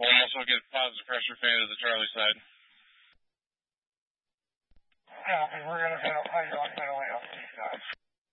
We'll also get positive pressure fan to the Charlie side. Yeah, because we're going to hydraulic ventilation.